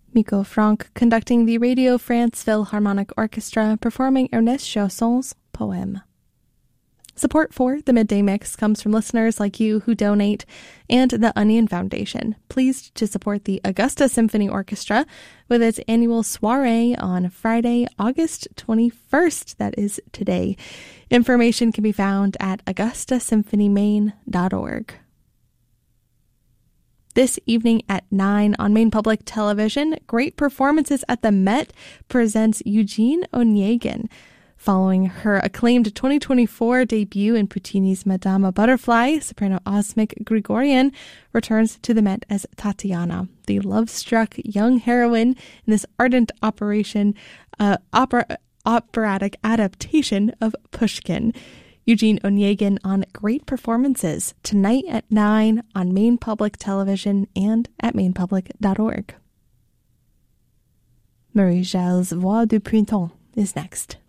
Miko Franck conducting the Radio France Philharmonic Orchestra performing Ernest Chausson's poem. Support for the Midday Mix comes from listeners like you who donate and the Onion Foundation, pleased to support the Augusta Symphony Orchestra with its annual soiree on Friday, August 21st. That is today. Information can be found at augustasymphonymaine.org. This evening at 9 on Maine Public Television, Great Performances at the Met presents Eugene Onegin. Following her acclaimed 2024 debut in Puccini's Madama Butterfly, soprano Osmik Grigorian returns to the Met as Tatiana, the love-struck young heroine in this ardent operatic adaptation of Pushkin. Eugene Onegin on Great Performances tonight at 9 on Maine Public Television and at mainepublic.org. Marie Gilles' Voix du Printemps is next.